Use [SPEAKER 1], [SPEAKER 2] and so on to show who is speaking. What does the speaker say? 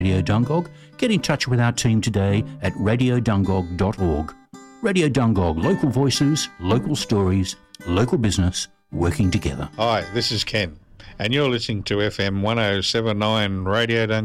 [SPEAKER 1] Radio Dungog, get in touch with our team today at radiodungog.org. Radio Dungog, local voices, local stories, local business, working together.
[SPEAKER 2] Hi, this is Ken, and you're listening to FM 1079 Radio Dungog.